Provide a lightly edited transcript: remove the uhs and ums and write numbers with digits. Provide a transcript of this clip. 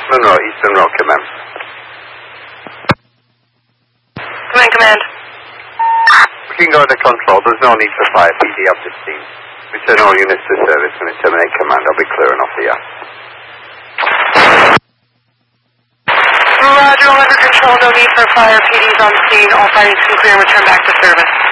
Monroe, Eastern Road, command. Command. We can go to control. There's no need for fire PD. I've just seen. Return all units to service and terminate command. I'll be clearing off the yacht. Roger, all under control. No need for fire. PD's on scene. All fighters can clear and return back to service.